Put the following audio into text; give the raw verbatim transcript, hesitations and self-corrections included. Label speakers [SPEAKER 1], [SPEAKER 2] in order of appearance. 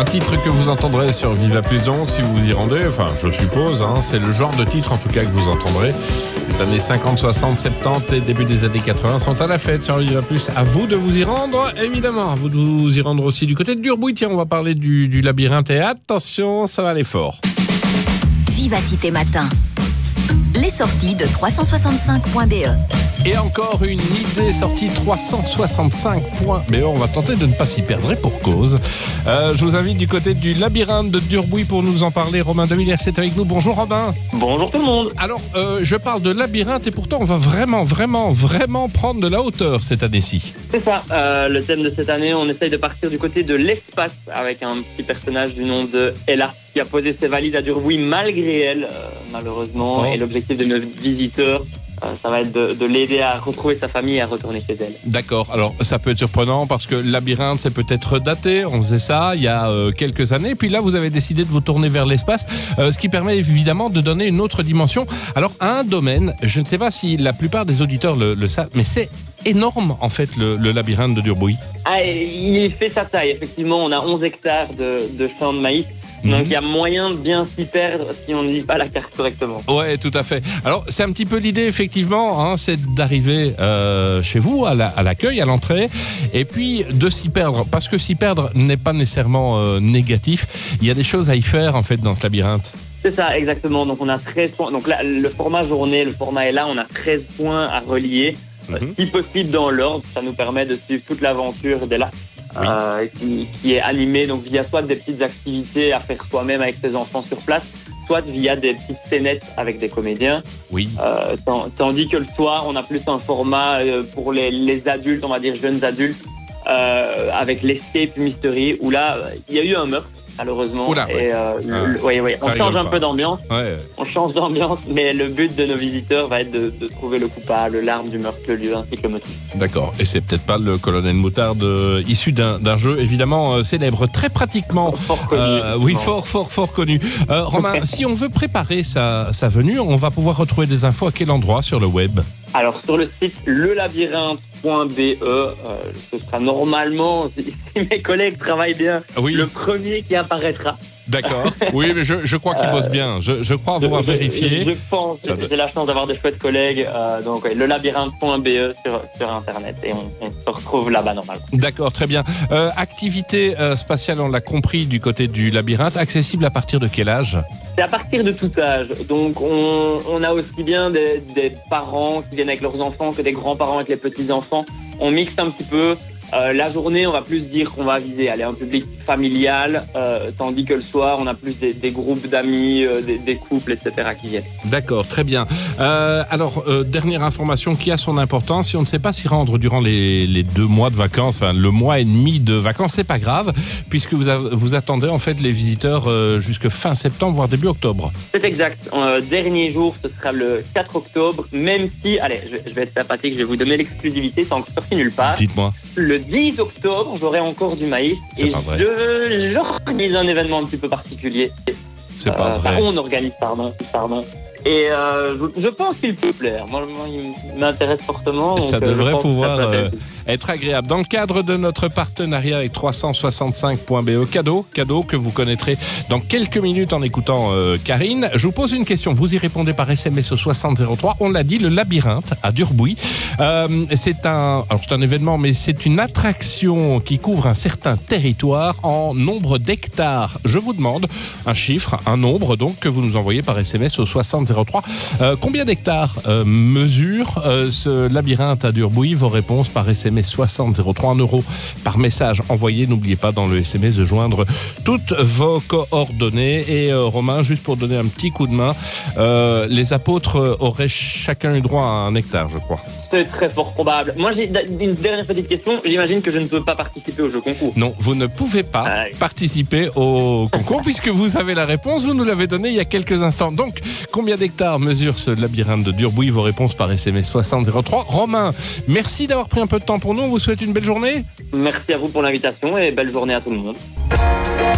[SPEAKER 1] Un titre que vous entendrez sur Viva Plus donc, si vous y rendez, enfin je suppose, hein, c'est le genre de titre en tout cas que vous entendrez. Les années cinquante, soixante, soixante-dix et début des années quatre-vingts sont à la fête sur Viva Plus. À vous de vous y rendre, évidemment. À vous de vous y rendre aussi du côté de Durbuy. Tiens, on va parler du, du labyrinthe et attention, ça va aller fort.
[SPEAKER 2] Vivacité Matin. Les sorties de trois cent soixante-cinq point b e.
[SPEAKER 1] Et encore une idée sortie trois cent soixante-cinq point b e. On va tenter de ne pas s'y perdre et pour cause. Euh, je vous invite du côté du labyrinthe de Durbuy pour nous en parler. Romain Demillers est avec nous. Bonjour Robin.
[SPEAKER 3] Bonjour tout le monde.
[SPEAKER 1] Alors, euh, je parle de labyrinthe et pourtant on va vraiment, vraiment, vraiment prendre de la hauteur cette année-ci.
[SPEAKER 3] C'est ça. Euh, le thème de cette année, on essaye de partir du côté de l'espace avec un petit personnage du nom de Ella qui a posé ses valises à Durbuy malgré elle, euh, malheureusement.
[SPEAKER 1] Oh.
[SPEAKER 3] Et l'objectif de nos visiteurs, euh, ça va être de, de l'aider à retrouver sa famille et à retourner chez elle.
[SPEAKER 1] D'accord. Alors, ça peut être surprenant parce que labyrinthe, c'est peut-être daté. On faisait ça il y a euh, quelques années. Puis là, vous avez décidé de vous tourner vers l'espace, euh, ce qui permet évidemment de donner une autre dimension. Alors, à un domaine, je ne sais pas si la plupart des auditeurs le, le savent, mais c'est énorme en fait le, le labyrinthe de Durbuy.
[SPEAKER 3] Ah, il fait sa taille. Effectivement, on a onze hectares de, de champs de maïs. Donc il y a moyen de bien s'y perdre si on ne lit pas la carte correctement.
[SPEAKER 1] Ouais, tout à fait. Alors c'est un petit peu l'idée effectivement, hein, c'est d'arriver euh, chez vous à, la, à l'accueil, à l'entrée, et puis de s'y perdre. Parce que s'y perdre n'est pas nécessairement euh, négatif. Il y a des choses à y faire en fait dans ce labyrinthe.
[SPEAKER 3] C'est ça, exactement. Donc on a treize points. Donc là, le format journée, le format est là. On a treize points à relier, mm-hmm. euh, si possible dans l'ordre. Ça nous permet de suivre toute l'aventure dès là. Oui. Euh, qui, qui est animé donc via soit des petites activités à faire soi-même avec ses enfants sur place, soit via des petites scénettes avec des comédiens. Oui. Euh, tandis que le soir, on a plus un format euh, pour les, les adultes, on va dire jeunes adultes, euh, avec l'Escape Mystery, où là, il y a eu un meurtre, malheureusement. Oula, et, euh, ouais. Le, le, ouais, ouais. On change un pas. peu d'ambiance. Ouais. On change d'ambiance, mais le but de nos visiteurs va être de, de trouver le coupable, l'arme du meurtre, le lieu ainsi que le motif.
[SPEAKER 1] D'accord. Et c'est peut-être pas le colonel Moutarde euh, issu d'un, d'un jeu évidemment euh, célèbre, très pratiquement.
[SPEAKER 3] Fort connu.
[SPEAKER 1] Euh, oui, fort, fort, fort connu. Euh, Romain, si on veut préparer sa, sa venue, on va pouvoir retrouver des infos à quel endroit sur le web?
[SPEAKER 3] Alors sur le site le labyrinthe point b e, euh, ce sera normalement, si, si mes collègues travaillent bien, oui. le premier qui apparaîtra.
[SPEAKER 1] D'accord. Oui, mais je, je crois qu'il bosse bien. Je, je crois avoir je, vérifié.
[SPEAKER 3] Je, je pense. Ça j'ai de... la chance d'avoir des chouettes collègues. Euh, donc, ouais, le labyrinthe point b e sur, sur Internet. Et on, on se retrouve là-bas normalement.
[SPEAKER 1] D'accord, très bien. Euh, activité euh, spatiale, on l'a compris, du côté du labyrinthe. Accessible à partir de quel âge?
[SPEAKER 3] C'est à partir de tout âge. Donc, on, on a aussi bien des, des parents qui viennent avec leurs enfants que des grands-parents avec les petits-enfants. On mixe un petit peu. Euh, la journée, on va plus dire qu'on va viser aller un public familial, euh, tandis que le soir, on a plus des, des groupes d'amis, euh, des, des couples, et cetera qui viennent.
[SPEAKER 1] D'accord, très bien. Euh, alors, euh, dernière information qui a son importance, si on ne sait pas s'y rendre durant les, les deux mois de vacances, enfin le mois et demi de vacances, c'est pas grave, puisque vous, a, vous attendez en fait les visiteurs euh, jusque fin septembre, voire début octobre.
[SPEAKER 3] C'est exact. Euh, dernier jour, ce sera le quatre octobre, même si, allez, je, je vais être sympathique, je vais vous donner l'exclusivité, c'est encore sorti nulle part.
[SPEAKER 1] Dites-moi.
[SPEAKER 3] Le dix octobre, j'aurai encore du maïs
[SPEAKER 1] c'est
[SPEAKER 3] et
[SPEAKER 1] pas vrai.
[SPEAKER 3] je j'organise un événement un petit peu particulier.
[SPEAKER 1] C'est euh, pas vrai.
[SPEAKER 3] Enfin, on organise, pardon, pardon. Et euh, je, je pense qu'il peut plaire. Moi, moi il m'intéresse fortement.
[SPEAKER 1] Ça
[SPEAKER 3] donc,
[SPEAKER 1] devrait
[SPEAKER 3] euh,
[SPEAKER 1] pouvoir
[SPEAKER 3] ça
[SPEAKER 1] euh, être agréable. Dans le cadre de notre partenariat avec trois cent soixante-cinq point b e, cadeau, cadeau que vous connaîtrez dans quelques minutes en écoutant euh, Karine. Je vous pose une question. Vous y répondez par S M S au soixante zéro trois. On l'a dit, le labyrinthe à Durbuy. Euh, c'est un, alors c'est un événement, mais c'est une attraction qui couvre un certain territoire en nombre d'hectares. Je vous demande un chiffre, un nombre, donc, que vous nous envoyez par S M S au soixante zéro trois. Euh, combien d'hectares euh, mesure euh, ce labyrinthe à Durbuy? Vos réponses par S M S soixante zéro trois, un euro par message envoyé. N'oubliez pas dans le S M S de joindre toutes vos coordonnées. Et euh, Romain, juste pour donner un petit coup de main, euh, les apôtres auraient chacun eu droit à un hectare, je crois.
[SPEAKER 3] C'est très fort probable. Moi, j'ai une dernière petite question. J'imagine que je ne peux pas participer au jeu concours.
[SPEAKER 1] Non, vous ne pouvez pas ah, oui. participer au concours puisque vous avez la réponse. Vous nous l'avez donnée il y a quelques instants. Donc, combien d'hectares mesure ce labyrinthe de Durbuy? Vos réponses par S M S soixante zéro trois. Romain, merci d'avoir pris un peu de temps pour nous. On vous souhaite une belle journée.
[SPEAKER 3] Merci à vous pour l'invitation et belle journée à tout le monde.